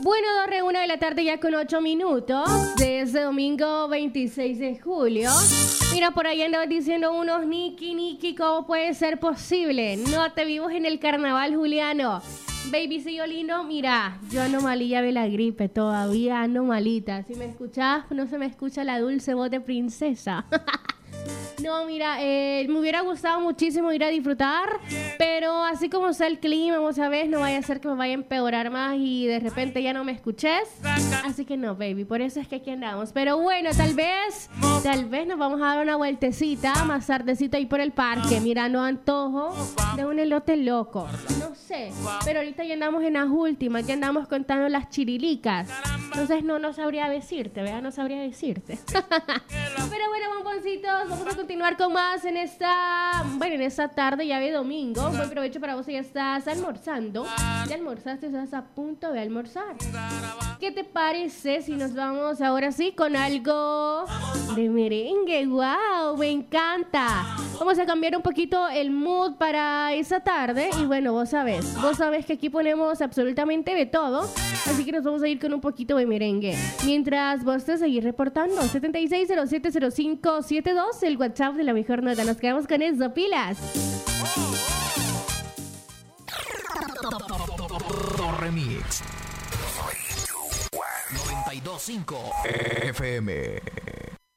Bueno, 2:01 de la tarde ya con 8 minutos de ese domingo 26 de julio. Mira, por ahí andaban diciendo unos Niki, ¿cómo puede ser posible? No te vimos en el carnaval, Juliano. Babycillo lindo, mira, yo ando malilla de la gripe, todavía ando malita. Si me escuchás, no se me escucha la dulce voz de princesa. No, mira, me hubiera gustado muchísimo ir a disfrutar, pero así como está el clima, vos sabés, no vaya a ser que me vaya a empeorar más y de repente ya no me escuches. Así que no, baby, por eso es que aquí andamos. Pero bueno, tal vez nos vamos a dar una vueltecita más tardecita ahí por el parque, mirando antojo de un elote loco. No sé, pero ahorita ya andamos en las últimas, ya andamos contando las chirilicas. Entonces no sabría decirte, ¿verdad? No sabría decirte. Pero bueno, bomboncitos, vamos a continuar con más en esta tarde ya de domingo. Buen provecho para vos, ya estás almorzando. Ya almorzaste, estás a punto de almorzar. ¿Qué te parece si nos vamos ahora sí con algo de merengue? ¡Wow! Me encanta. Vamos a cambiar un poquito el mood para esa tarde. Y bueno, vos sabés que aquí ponemos absolutamente de todo. Así que nos vamos a ir con un poquito de merengue. Mientras vos te seguís reportando, 76070572, el WhatsApp de la mejor nota. Nos quedamos con eso, pilas. Remix 92.5 FM.